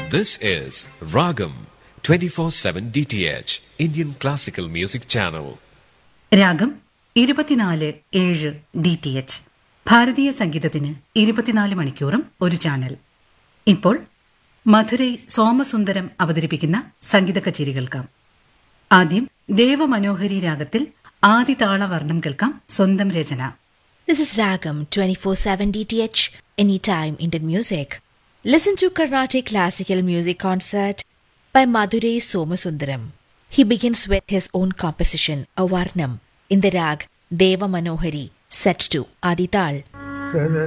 This is Ragam 24/7 DTH Indian Classical Music Channel. രാഗം 24/7 DTH ഭാരതീയ സംഗീതത്തിന് 24 മണിക്കൂറും ഒരു ചാനൽ. ഇപ്പോൾ മധുരൈ സോമസുന്ദരം അവതരിപ്പിക്കുന്ന സംഗീത കച്ചേരി കേൾക്കാം. ആദ്യം ദേവമനോഹരി രാഗത്തിൽ ആദിതാളവർണ്ണം കേൾക്കാം. സ്വന്തം രചന. This is Ragam 24/7 DTH Anytime Indian Music. Listen to Carnatic Classical Music Concert by Madurai Somasundaram. He begins with his own composition, a Varnam, in the rag Deva Manohari, set to Adi Tal.